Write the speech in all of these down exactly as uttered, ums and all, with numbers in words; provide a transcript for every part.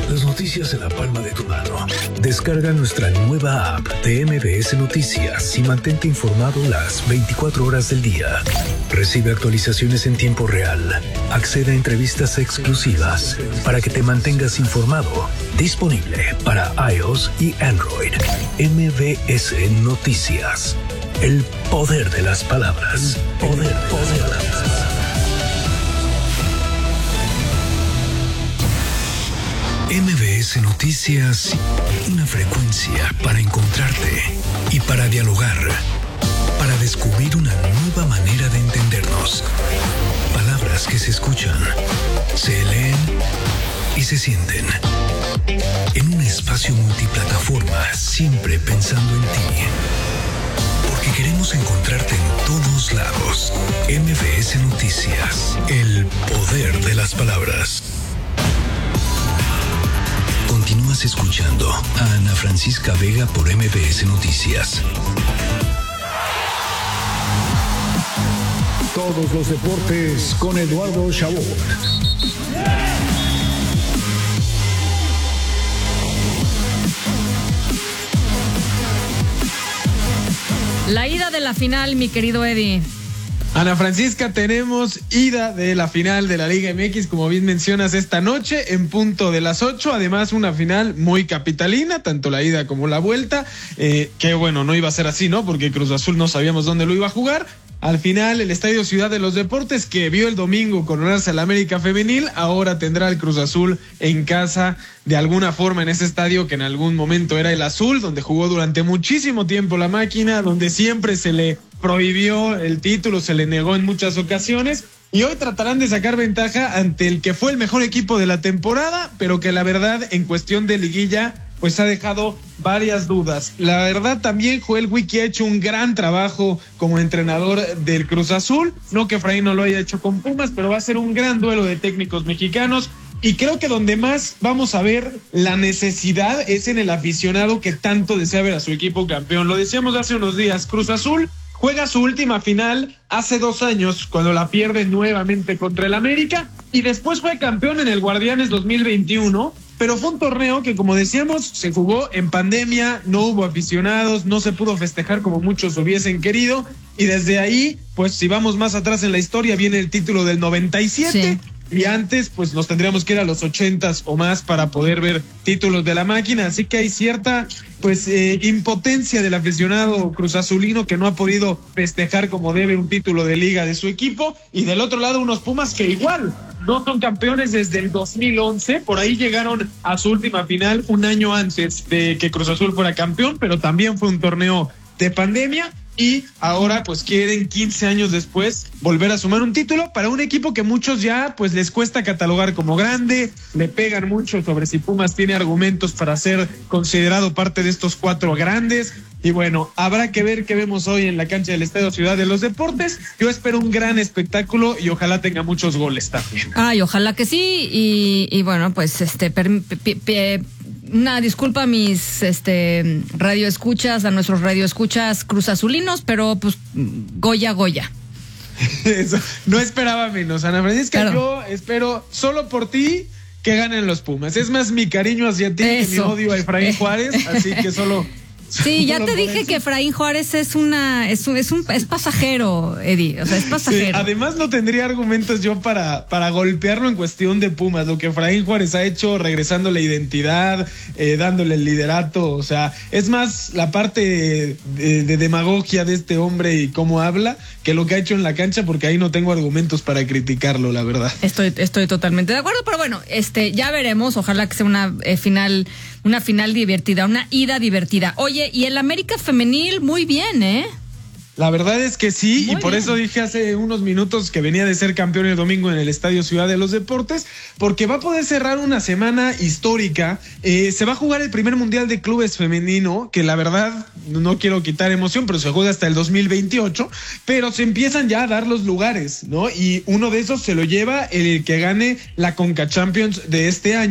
Las noticias en la palma de tu mano. Descarga nuestra nueva app de M V S Noticias y mantente informado las veinticuatro horas del día. Recibe actualizaciones en tiempo real. Accede a entrevistas exclusivas para que te mantengas informado. Disponible para iOS y Android. M V S Noticias. El poder de las palabras. Poder de las palabras. M V S Noticias, una frecuencia para encontrarte y para dialogar, para descubrir una nueva manera de entendernos. Palabras que se escuchan, se leen y se sienten. En un espacio multiplataforma, siempre pensando en ti. Porque queremos encontrarte en todos lados. M V S Noticias, el poder de las palabras. Continúas escuchando a Ana Francisca Vega por M V S Noticias. Todos los deportes con Eduardo Chabot. La ida de la final, mi querido Eddie. Ana Francisca, tenemos ida de la final de la Liga M X, como bien mencionas, esta noche en punto de las ocho. Además, una final muy capitalina, tanto la ida como la vuelta. Eh, que bueno, no iba a ser así, ¿no? Porque Cruz Azul no sabíamos dónde lo iba a jugar. Al final, el Estadio Ciudad de los Deportes, que vio el domingo coronarse al América Femenil, ahora tendrá el Cruz Azul en casa de alguna forma en ese estadio que en algún momento era el Azul, donde jugó durante muchísimo tiempo la máquina, donde siempre se le prohibió el título, se le negó en muchas ocasiones. Y hoy tratarán de sacar ventaja ante el que fue el mejor equipo de la temporada, pero que la verdad, en cuestión de liguilla, pues ha dejado varias dudas. La verdad, también Joel Wiki ha hecho un gran trabajo como entrenador del Cruz Azul. No que Efraín no lo haya hecho con Pumas, pero va a ser un gran duelo de técnicos mexicanos. Y creo que donde más vamos a ver la necesidad es en el aficionado que tanto desea ver a su equipo campeón. Lo decíamos hace unos días, Cruz Azul juega su última final hace dos años, cuando la pierde nuevamente contra el América, y después fue campeón en el Guardianes dos mil veintiuno, pero fue un torneo que, como decíamos, se jugó en pandemia, no hubo aficionados, no se pudo festejar como muchos hubiesen querido, y desde ahí, pues si vamos más atrás en la historia, viene el título del noventa y siete, sí. Y antes, pues nos tendríamos que ir a los ochentas o más para poder ver títulos de la máquina, así que hay cierta, pues, eh, impotencia del aficionado cruzazulino que no ha podido festejar como debe un título de liga de su equipo, y del otro lado unos Pumas que igual no son campeones desde el dos mil once, por ahí llegaron a su última final un año antes de que Cruz Azul fuera campeón, pero también fue un torneo de pandemia. Y ahora pues quieren quince años después volver a sumar un título para un equipo que muchos ya pues les cuesta catalogar como grande, le pegan mucho sobre si Pumas tiene argumentos para ser considerado parte de estos cuatro grandes. Y bueno, habrá que ver qué vemos hoy en la cancha del Estadio Ciudad de los Deportes. Yo espero un gran espectáculo y ojalá tenga muchos goles también. Ay, ojalá que sí. Y, y bueno, pues este... Per, per, per, Una disculpa a mis este radioescuchas, a nuestros radioescuchas cruzazulinos, pero pues Goya, Goya. Eso, no esperaba menos, Ana Francisca. Claro. Yo espero solo por ti que ganen los Pumas. Es más mi cariño hacia ti Eso. que mi odio a Efraín Juárez, así que solo... Sí, ya te dije que Efraín Juárez es una es un, es un es pasajero, Eddie, o sea, es pasajero. Sí, además no tendría argumentos yo para para golpearlo en cuestión de Pumas, lo que Efraín Juárez ha hecho regresando la identidad, eh, dándole el liderato, o sea, es más la parte de, de demagogia de este hombre y cómo habla que lo que ha hecho en la cancha, porque ahí no tengo argumentos para criticarlo, la verdad. Estoy estoy totalmente de acuerdo, pero bueno, este ya veremos, ojalá que sea una eh, final una final divertida, una ida divertida. Oye, y el América Femenil, muy bien, ¿eh? La verdad es que sí, Muy y por bien. eso dije hace unos minutos que venía de ser campeón el domingo en el Estadio Ciudad de los Deportes, porque va a poder cerrar una semana histórica. Eh, se va a jugar el primer Mundial de Clubes femenino, que la verdad no quiero quitar emoción, pero se juega hasta el dos mil veintiocho, pero se empiezan ya a dar los lugares, ¿no? Y uno de esos se lo lleva el que gane la Conca Champions de este año.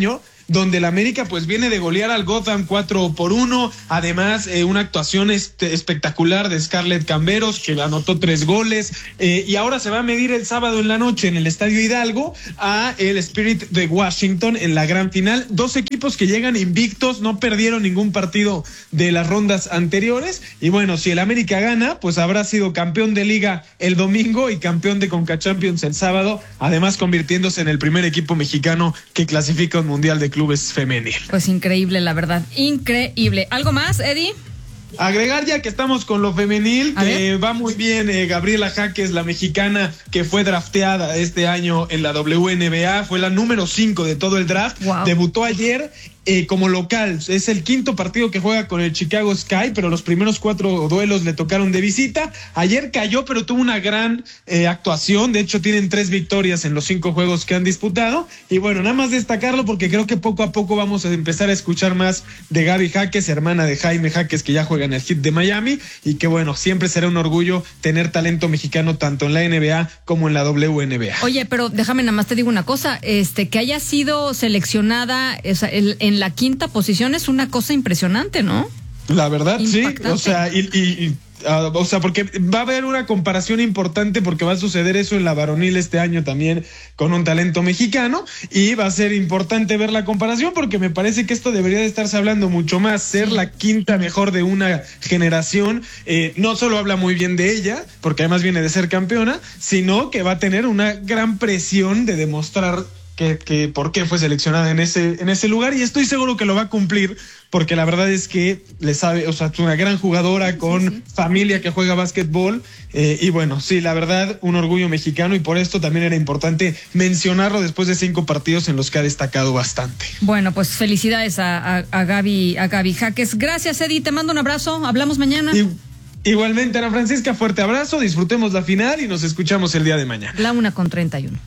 donde el América pues viene de golear al Gotham cuatro por uno, además eh, una actuación este, espectacular de Scarlett Camberos, que anotó tres goles, eh, y ahora se va a medir el sábado en la noche en el Estadio Hidalgo a el Spirit de Washington en la gran final. Dos equipos que llegan invictos, no perdieron ningún partido de las rondas anteriores, y bueno, si el América gana, pues habrá sido campeón de liga el domingo y campeón de Conca Champions el sábado, además convirtiéndose en el primer equipo mexicano que clasifica un mundial de clubes femenil. Pues increíble, la verdad, increíble. ¿Algo más, Eddie? Agregar ya que estamos con lo femenil, que va muy bien, eh, Gabriela Jaques, la mexicana que fue drafteada este año en la W N B A, fue la número cinco de todo el draft, wow. Debutó ayer eh, como local, es el quinto partido que juega con el Chicago Sky, pero los primeros cuatro duelos le tocaron de visita. Ayer cayó, pero tuvo una gran eh, actuación, de hecho tienen tres victorias en los cinco juegos que han disputado, y bueno, nada más destacarlo porque creo que poco a poco vamos a empezar a escuchar más de Gaby Jaques, hermana de Jaime Jaques, que ya juega en el Heat de Miami, y que bueno, siempre será un orgullo tener talento mexicano tanto en la N B A como en la W N B A. Oye, pero déjame nada más te digo una cosa, este que haya sido seleccionada esa, el, en la quinta posición es una cosa impresionante, ¿no? La verdad, impactante. Sí, o sea, y, y, y Uh, o sea, porque va a haber una comparación importante porque va a suceder eso en la varonil este año también con un talento mexicano, y va a ser importante ver la comparación porque me parece que esto debería de estarse hablando mucho más. Ser la quinta mejor de una generación eh, no solo habla muy bien de ella, porque además viene de ser campeona, sino que va a tener una gran presión de demostrar que, que por qué fue seleccionada en ese, en ese lugar, y estoy seguro que lo va a cumplir, porque la verdad es que le sabe, o sea, es una gran jugadora con sí, sí. familia que juega básquetbol, eh, y bueno, sí, la verdad, un orgullo mexicano, y por esto también era importante mencionarlo después de cinco partidos en los que ha destacado bastante. Bueno, pues felicidades a, a, a Gaby, a Gaby Jaques. Gracias, Eddie, te mando un abrazo, hablamos mañana. Y, igualmente, Ana Francisca, fuerte abrazo, disfrutemos la final y nos escuchamos el día de mañana. La una con treinta y uno.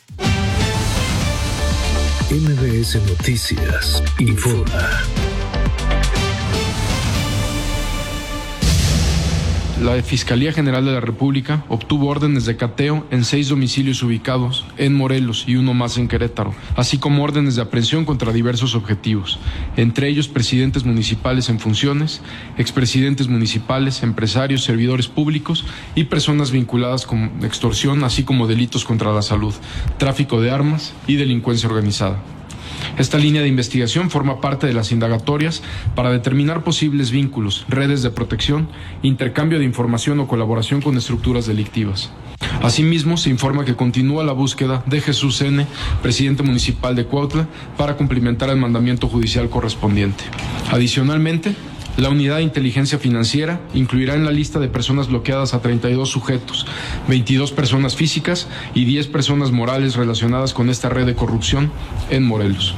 M B S Noticias informa. La Fiscalía General de la República obtuvo órdenes de cateo en seis domicilios ubicados en Morelos y uno más en Querétaro, así como órdenes de aprehensión contra diversos objetivos, entre ellos presidentes municipales en funciones, expresidentes municipales, empresarios, servidores públicos y personas vinculadas con extorsión, así como delitos contra la salud, tráfico de armas y delincuencia organizada. Esta línea de investigación forma parte de las indagatorias para determinar posibles vínculos, redes de protección, intercambio de información o colaboración con estructuras delictivas. Asimismo, se informa que continúa la búsqueda de Jesús N., presidente municipal de Cuautla, para cumplimentar el mandamiento judicial correspondiente. Adicionalmente, la Unidad de Inteligencia Financiera incluirá en la lista de personas bloqueadas a treinta y dos sujetos, veintidós personas físicas y diez personas morales relacionadas con esta red de corrupción en Morelos.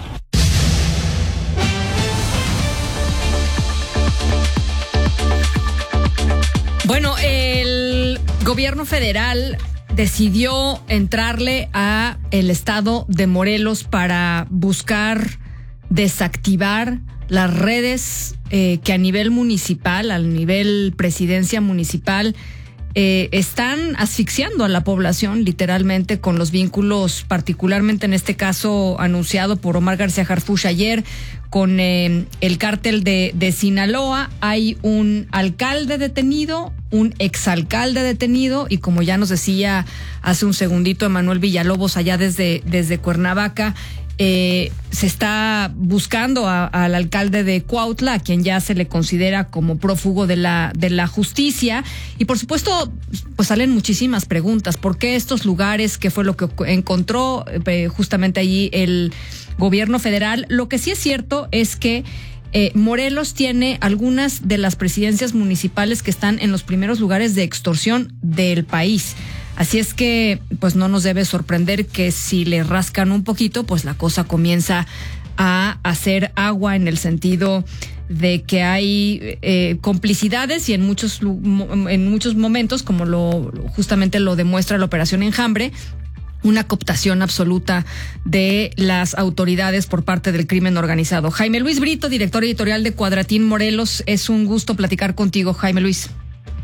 Bueno, el gobierno federal decidió entrarle a el estado de Morelos para buscar desactivar las redes eh, que a nivel municipal, al nivel presidencia municipal, eh, están asfixiando a la población literalmente con los vínculos, particularmente en este caso anunciado por Omar García Harfuch ayer, con eh, el cártel de, de Sinaloa. Hay un alcalde detenido, un exalcalde detenido, y como ya nos decía hace un segundito Emanuel Villalobos allá desde, desde Cuernavaca, Eh, se está buscando a, al alcalde de Cuautla, a quien ya se le considera como prófugo de la de la justicia, y por supuesto pues salen muchísimas preguntas. ¿Por qué estos lugares? ¿Qué fue lo que encontró eh, justamente allí el gobierno federal? Lo que sí es cierto es que Eh, Morelos tiene algunas de las presidencias municipales que están en los primeros lugares de extorsión del país. Así es que, pues no nos debe sorprender que si le rascan un poquito, pues la cosa comienza a hacer agua, en el sentido de que hay eh, complicidades, y en muchos en muchos momentos, como lo justamente lo demuestra la Operación Enjambre, una cooptación absoluta de las autoridades por parte del crimen organizado. Jaime Luis Brito, director editorial de Cuadratín Morelos, es un gusto platicar contigo, Jaime Luis.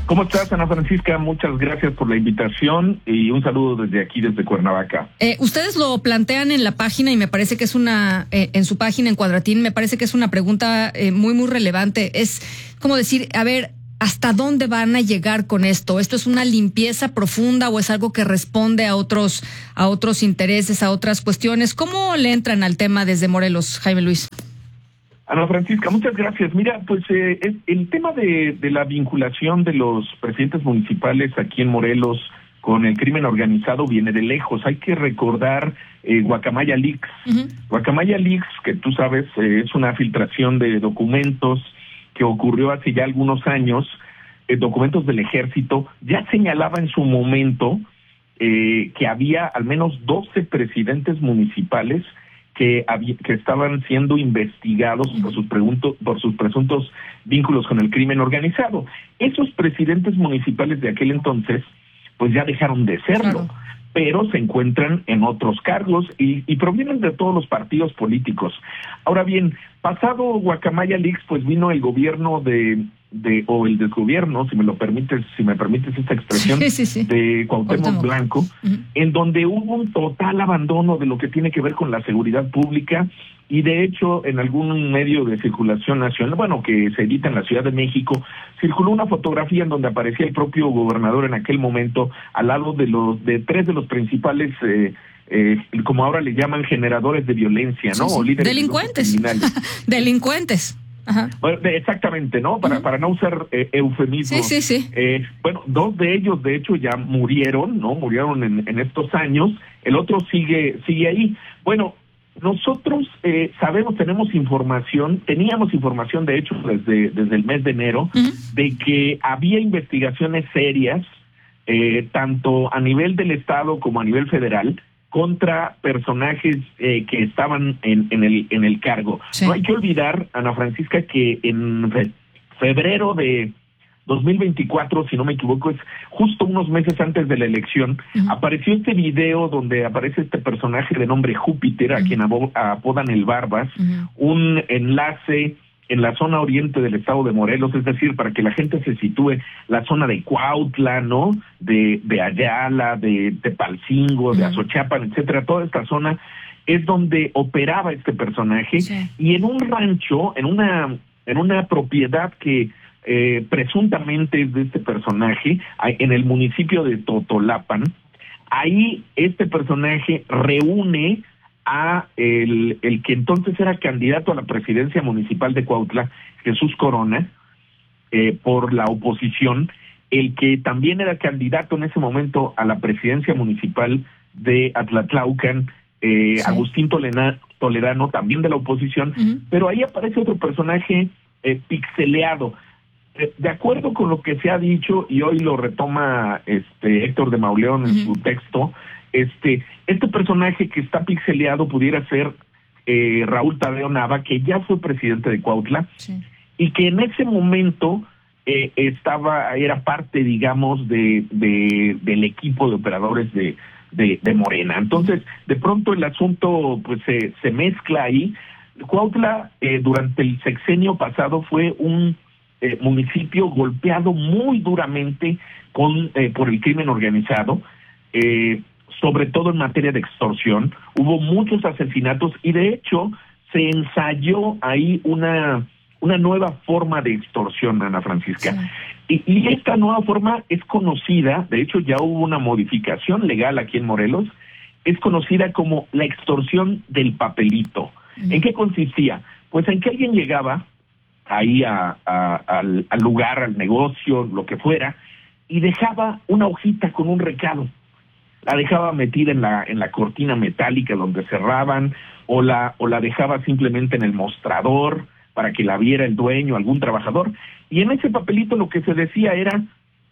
¿Cómo estás, Ana Francisca? Muchas gracias por la invitación y un saludo desde aquí, desde Cuernavaca. Eh, ustedes lo plantean en la página y me parece que es una, eh, en su página en Cuadratín, me parece que es una pregunta eh, muy, muy relevante. Es como decir, a ver, ¿hasta dónde van a llegar con esto? ¿Esto es una limpieza profunda o es algo que responde a otros, a otros intereses, a otras cuestiones? ¿Cómo le entran al tema desde Morelos, Jaime Luis? Ana Francisca, muchas gracias. Mira, pues eh, es, el tema de, de la vinculación de los presidentes municipales aquí en Morelos con el crimen organizado viene de lejos. Hay que recordar eh, Guacamaya Leaks. Uh-huh. Guacamaya Leaks, que tú sabes, eh, es una filtración de documentos que ocurrió hace ya algunos años, eh, documentos del ejército, ya señalaba en su momento eh, que había al menos doce presidentes municipales que, había, que estaban siendo investigados por sus, pregunto, por sus presuntos vínculos con el crimen organizado. Esos presidentes municipales de aquel entonces, pues ya dejaron de serlo, claro, pero se encuentran en otros cargos y, y provienen de todos los partidos políticos. Ahora bien, pasado Guacamaya Leaks, pues vino el gobierno de, de o el desgobierno, si me lo permites, si me permites esta expresión, sí, sí, sí. de Cuauhtémoc, Cuauhtémoc Blanco, uh-huh. en donde hubo un total abandono de lo que tiene que ver con la seguridad pública. Y de hecho, en algún medio de circulación nacional, bueno, que se edita en la Ciudad de México, circuló una fotografía en donde aparecía el propio gobernador en aquel momento, al lado de los de tres de los principales, eh, eh, como ahora le llaman, generadores de violencia, ¿no? Sí, sí. O líderes delincuentes. criminales. Delincuentes. Ajá. Bueno, exactamente, ¿no? Para, uh-huh. para no usar eh, eufemismos. Sí, sí, sí. Eh, bueno, dos de ellos, de hecho, ya murieron, ¿no? Murieron en, en estos años. El otro sigue, sigue ahí. Bueno, nosotros eh, sabemos, tenemos información, teníamos información de hecho desde, desde el mes de enero, uh-huh. de que había investigaciones serias, eh, tanto a nivel del Estado como a nivel federal, contra personajes eh, que estaban en, en, el, en el cargo. Sí. No hay que olvidar, Ana Francisca, que en fe, febrero de dos mil veinticuatro, si no me equivoco, es justo unos meses antes de la elección, uh-huh. apareció este video donde aparece este personaje de nombre Júpiter, uh-huh. a quien abo- apodan el Barbas, uh-huh. un enlace en la zona oriente del estado de Morelos, es decir, para que la gente se sitúe, la zona de Cuautla, ¿no?, de, de Ayala, de Tepalcingo, uh-huh. de Azochapan, etcétera, toda esta zona es donde operaba este personaje, sí. y en un rancho, en una, en una propiedad que Eh, presuntamente es de este personaje, en el municipio de Totolapan. Ahí este personaje reúne a el, el que entonces era candidato a la presidencia municipal de Cuautla, Jesús Corona, eh, por la oposición, el que también era candidato en ese momento a la presidencia municipal de Atlatlaucan, eh, sí. Agustín Toledano, Toledano, también de la oposición, uh-huh. pero ahí aparece otro personaje eh, pixeleado. De acuerdo con lo que se ha dicho, y hoy lo retoma este Héctor de Mauleón en uh-huh. su texto, este este personaje que está pixeleado pudiera ser eh, Raúl Tadeo Nava, que ya fue presidente de Cuautla, sí. y que en ese momento eh, estaba era parte, digamos, de, de del equipo de operadores de, de, de Morena. Entonces, de pronto el asunto pues se, se mezcla ahí. Cuautla, eh, durante el sexenio pasado, fue un Eh, municipio golpeado muy duramente con eh, por el crimen organizado, eh, sobre todo en materia de extorsión. Hubo muchos asesinatos y de hecho se ensayó ahí una una nueva forma de extorsión, Ana Francisca. Sí. Y, y esta nueva forma es conocida, de hecho ya hubo una modificación legal aquí en Morelos, es conocida como la extorsión del papelito. Mm. ¿En qué consistía? Pues en que alguien llegaba ahí a, a, al, al lugar, al negocio, lo que fuera, y dejaba una hojita con un recado. La dejaba metida en la en la cortina metálica donde cerraban, o la o la dejaba simplemente en el mostrador para que la viera el dueño, algún trabajador. Y en ese papelito lo que se decía era,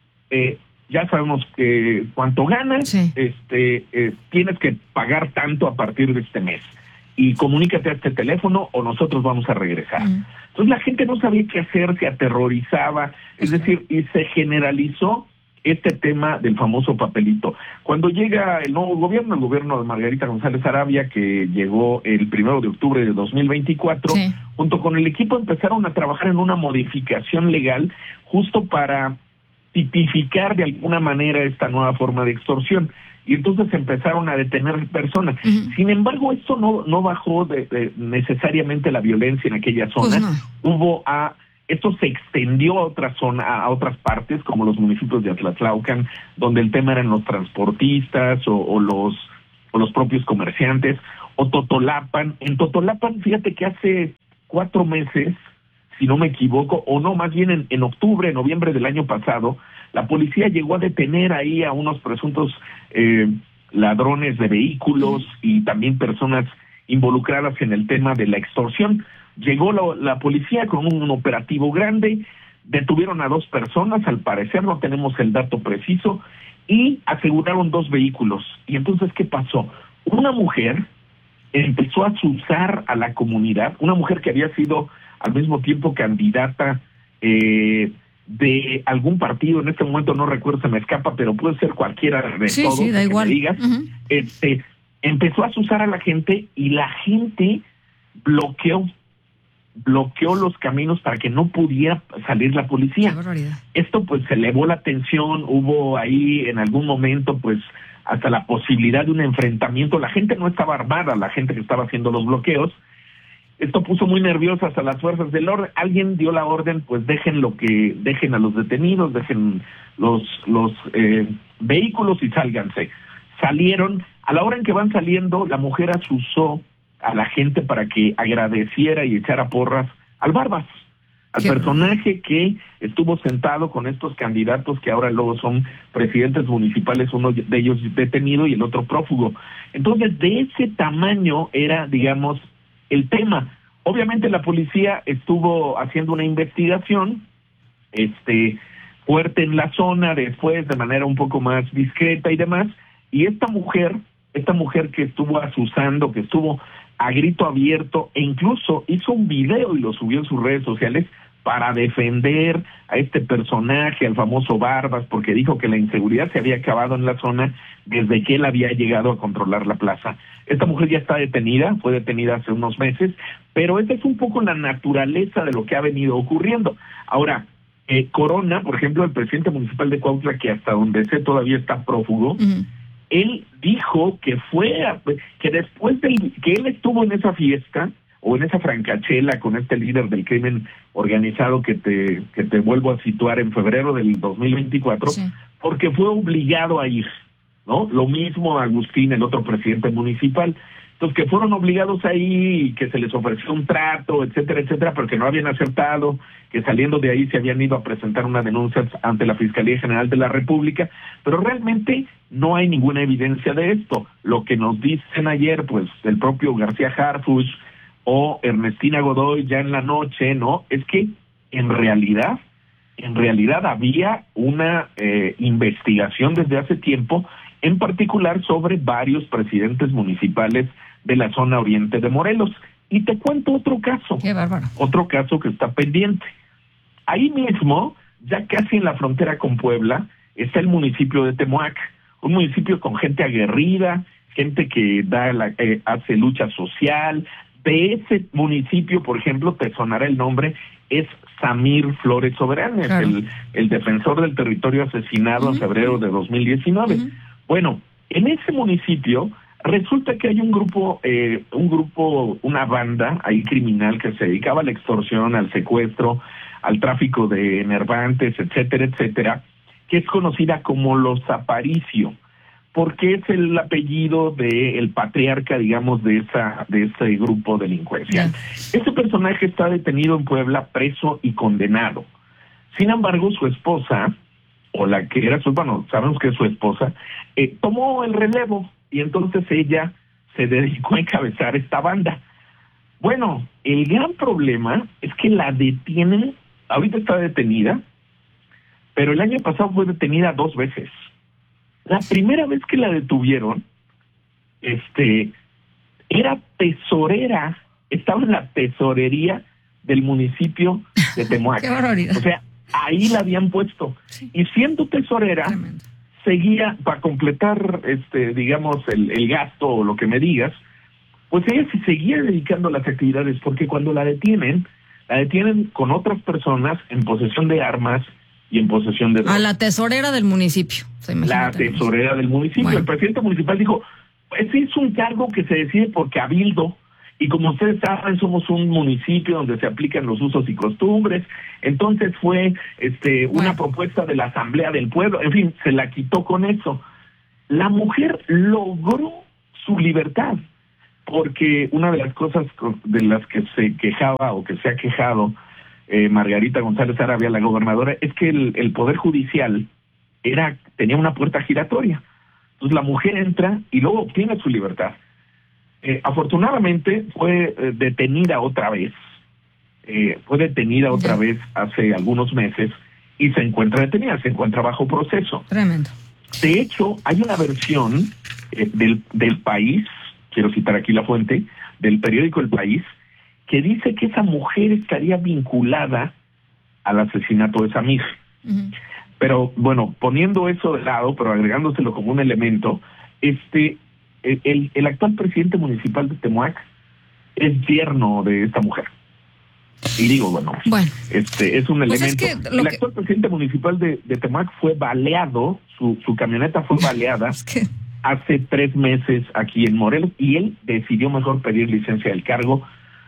eh, ya sabemos que cuánto ganas, sí. este eh, tienes que pagar tanto a partir de este mes. Y comunícate a este teléfono o nosotros vamos a regresar. Mm. Entonces la gente no sabía qué hacer, se aterrorizaba, es decir, y se generalizó este tema del famoso papelito. Cuando llega el nuevo gobierno, el gobierno de Margarita González Arabia, que llegó el primero de octubre de dos mil veinticuatro, sí. junto con el equipo empezaron a trabajar en una modificación legal justo para tipificar de alguna manera esta nueva forma de extorsión. Y entonces empezaron a detener personas. Uh-huh. Sin embargo, esto no no bajó de, de necesariamente la violencia en aquella zona. Pues no. Hubo a esto se extendió a otras zonas, a otras partes, como los municipios de Atlatlaucan, donde el tema eran los transportistas o, o los o los propios comerciantes, o Totolapan. En Totolapan, fíjate que hace cuatro meses, si no me equivoco, o no, más bien en, en octubre, noviembre del año pasado, la policía llegó a detener ahí a unos presuntos eh, ladrones de vehículos y también personas involucradas en el tema de la extorsión. Llegó la, la policía con un, un operativo grande, detuvieron a dos personas, al parecer no tenemos el dato preciso, y aseguraron dos vehículos. Y entonces, ¿qué pasó? Una mujer empezó a azuzar a la comunidad, una mujer que había sido al mismo tiempo candidata eh, de algún partido, en este momento no recuerdo, se me escapa, pero puede ser cualquiera de sí, todos, sí, da igual. Me digas, uh-huh. este, empezó a azuzar a la gente y la gente bloqueó bloqueó los caminos para que no pudiera salir la policía. Esto pues elevó la tensión, hubo ahí en algún momento pues hasta la posibilidad de un enfrentamiento. La gente no estaba armada, la gente que estaba haciendo los bloqueos. Esto puso muy nerviosas a las fuerzas del orden. Alguien dio la orden, pues dejen lo que dejen a los detenidos, dejen los los eh, vehículos y sálganse. Salieron, a la hora en que van saliendo, la mujer azuzó a la gente para que agradeciera y echara porras al Barbas, al Qué personaje que estuvo sentado con estos candidatos que ahora luego son presidentes municipales, uno de ellos detenido y el otro prófugo. Entonces, de ese tamaño era, digamos, el tema. Obviamente la policía estuvo haciendo una investigación este fuerte en la zona, después de manera un poco más discreta y demás, y esta mujer, esta mujer que estuvo azuzando, que estuvo a grito abierto, e incluso hizo un video y lo subió en sus redes sociales para defender a este personaje, al famoso Barbas, porque dijo que la inseguridad se había acabado en la zona desde que él había llegado a controlar la plaza. Esta mujer ya está detenida, fue detenida hace unos meses, pero esa es un poco la naturaleza de lo que ha venido ocurriendo. Ahora, eh, Corona, por ejemplo, el presidente municipal de Cuautla, que hasta donde sé todavía está prófugo, uh-huh. Él dijo que fue, a, que después de que él estuvo en esa fiesta, o en esa francachela con este líder del crimen organizado que te que te vuelvo a situar en febrero del dos mil veinticuatro, sí. Porque fue obligado a ir, ¿no? Lo mismo Agustín, el otro presidente municipal. Entonces, que fueron obligados ahí, que se les ofreció un trato, etcétera, etcétera, pero que no habían aceptado, que saliendo de ahí se habían ido a presentar una denuncia ante la Fiscalía General de la República, pero realmente no hay ninguna evidencia de esto. Lo que nos dicen ayer, pues, el propio García Harfuch o Ernestina Godoy ya en la noche, ¿no? Es que en realidad, en realidad había una eh, investigación desde hace tiempo, en particular sobre varios presidentes municipales de la zona oriente de Morelos. Y te cuento otro caso. Qué bárbaro. Otro caso que está pendiente. Ahí mismo, ya casi en la frontera con Puebla, está el municipio de Temoac, un municipio con gente aguerrida, gente que da la, eh, hace lucha social. De ese municipio, por ejemplo, te sonará el nombre, es Samir Flores Soberanes, claro. el, el defensor del territorio asesinado uh-huh. en febrero de dos mil diecinueve. Uh-huh. Bueno, en ese municipio resulta que hay un grupo, eh, un grupo, una banda ahí criminal que se dedicaba a la extorsión, al secuestro, al tráfico de enervantes, etcétera, etcétera, que es conocida como los Aparicio, porque es el apellido del patriarca, digamos, de esa de ese grupo delincuencial. Yeah. Este personaje está detenido en Puebla, preso y condenado. Sin embargo, su esposa, o la que era su, bueno, sabemos que es su esposa, eh, tomó el relevo y entonces ella se dedicó a encabezar esta banda. Bueno, el gran problema es que la detienen, ahorita está detenida, pero el año pasado fue detenida dos veces. La primera vez que la detuvieron, este, era tesorera, estaba en la tesorería del municipio de Temoac. ¡Qué barbaridad! O sea, ahí la habían puesto. Sí. Y siendo tesorera, tremendo. Seguía, para completar, este, digamos, el, el gasto o lo que me digas, pues ella se seguía dedicando a las actividades, porque cuando la detienen, la detienen con otras personas en posesión de armas y en posesión de droga. A la tesorera del municipio. O sea, la tesorera del municipio. Bueno. El presidente municipal dijo, pues es un cargo que se decide por cabildo, y como ustedes saben, somos un municipio donde se aplican los usos y costumbres. Entonces fue este bueno. una propuesta de la Asamblea del Pueblo. En fin, se la quitó con eso. La mujer logró su libertad, porque una de las cosas de las que se quejaba o que se ha quejado eh, Margarita González Arabia, la gobernadora, es que el, el Poder Judicial era tenía una puerta giratoria. Entonces la mujer entra y luego obtiene su libertad. Eh, afortunadamente fue eh, detenida otra vez, eh, fue detenida otra ya. vez hace algunos meses y se encuentra detenida, se encuentra bajo proceso. Tremendo. De hecho, hay una versión eh, del, del País, quiero citar aquí la fuente, del periódico El País, que dice que esa mujer estaría vinculada al asesinato de Samir. Uh-huh. Pero bueno, poniendo eso de lado, pero agregándoselo como un elemento, este el, el, el actual presidente municipal de Temuac es yerno de esta mujer. Y digo, bueno, bueno este es un elemento. Pues es que el actual que... presidente municipal de, de Temuac fue baleado, su, su camioneta fue baleada es que... hace tres meses aquí en Morelos, y él decidió mejor pedir licencia del cargo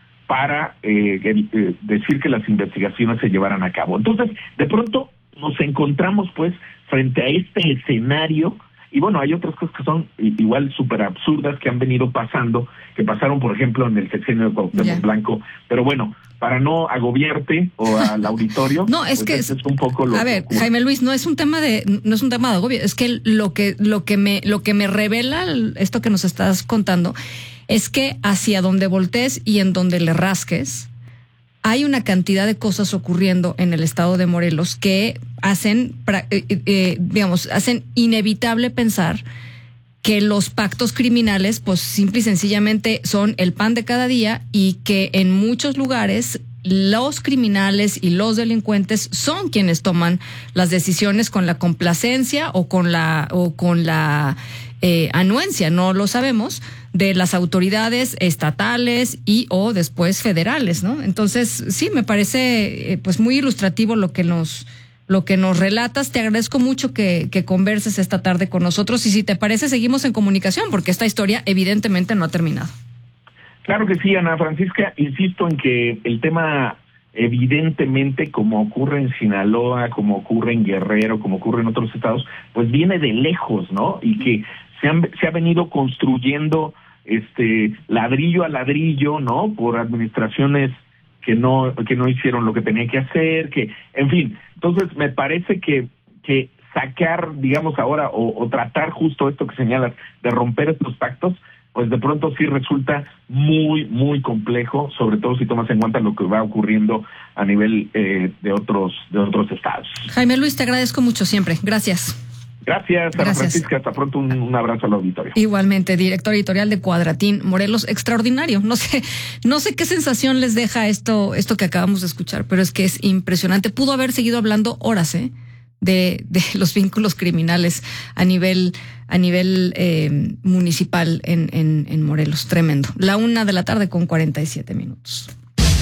para eh, eh, decir que las investigaciones se llevaran a cabo. Entonces, de pronto nos encontramos pues frente a este escenario, y bueno, hay otras cosas que son igual súper absurdas que han venido pasando, que pasaron por ejemplo en el sexenio de Cuauhtémoc yeah. Blanco, pero bueno, para no agobiarte o al auditorio, no, es pues que es, es un poco lo a ver, que Jaime Luis, no es un tema de no es un tema de agobio, es que lo que lo que me lo que me revela esto que nos estás contando es que hacia donde voltees y en donde le rasques hay una cantidad de cosas ocurriendo en el estado de Morelos que hacen, eh, eh, digamos, hacen inevitable pensar que los pactos criminales, pues simple y sencillamente son el pan de cada día, y que en muchos lugares los criminales y los delincuentes son quienes toman las decisiones con la complacencia o con la o con la eh, anuencia, no lo sabemos, de las autoridades estatales y o después federales, ¿no? Entonces, sí, me parece eh, pues muy ilustrativo lo que nos lo que nos relatas. Te agradezco mucho que, que converses esta tarde con nosotros, y si te parece seguimos en comunicación, porque esta historia evidentemente no ha terminado. Claro que sí, Ana Francisca, insisto en que el tema evidentemente, como ocurre en Sinaloa, como ocurre en Guerrero, como ocurre en otros estados, pues viene de lejos, ¿no? Y que se, han, se ha venido construyendo este ladrillo a ladrillo, ¿no? Por administraciones que no que no hicieron lo que tenían que hacer, que, en fin, entonces me parece que que sacar, digamos ahora, o, o tratar justo esto que señalas, de romper estos pactos, pues de pronto sí resulta muy, muy complejo, sobre todo si tomas en cuenta lo que va ocurriendo a nivel eh, de otros de otros estados. Jaime Luis, te agradezco mucho siempre. Gracias. Gracias, Ana Francisca. Hasta pronto. Un, un abrazo al auditorio. Igualmente, director editorial de Cuadratín Morelos, extraordinario. No sé, no sé qué sensación les deja esto, esto que acabamos de escuchar, pero es que es impresionante. Pudo haber seguido hablando horas, ¿eh? De, de los vínculos criminales a nivel, a nivel eh, municipal en, en, en Morelos. Tremendo. La una de la tarde con cuarenta y siete minutos.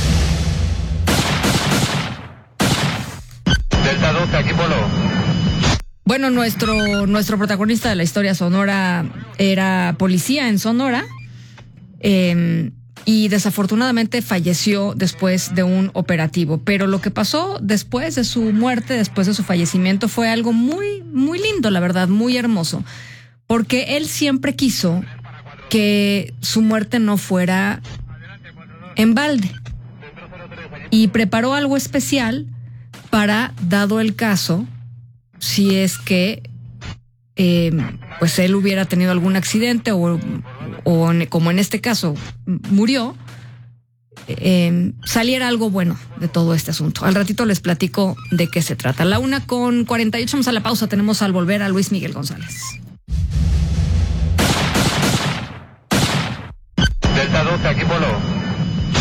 Delta dos, aquí Polo. Bueno, nuestro, nuestro protagonista de la historia sonora era policía en Sonora, eh, y desafortunadamente falleció después de un operativo. Pero lo que pasó después de su muerte, después de su fallecimiento, fue algo muy, muy lindo, la verdad, muy hermoso. Porque él siempre quiso que su muerte no fuera en balde. Y preparó algo especial para, dado el caso, si es que eh, pues él hubiera tenido algún accidente o, o como en este caso murió, eh, saliera algo bueno de todo este asunto. Al ratito les platico de qué se trata. La una con cuarenta y ocho, vamos a la pausa. Tenemos al volver a Luis Miguel González.